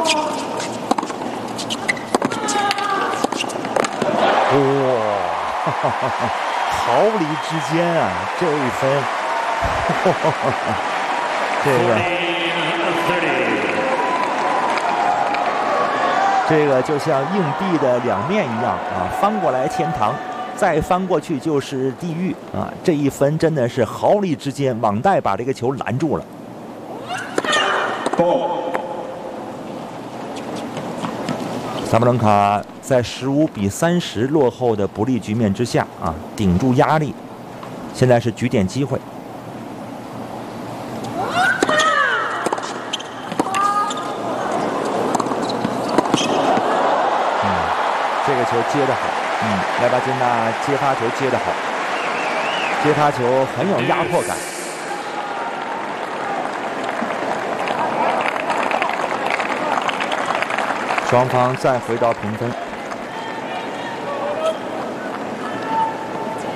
哇，毫厘之间啊，这一分，这个就像硬币的两面一样啊，翻过来天堂，再翻过去就是地狱啊！这一分真的是毫厘之间，网袋把这个球拦住了。萨布伦卡在15比30落后的不利局面之下啊，顶住压力，现在是举点机会。这个球接得好，莱巴金娜接发球接得好，接发球很有压迫感。双方再回到平分。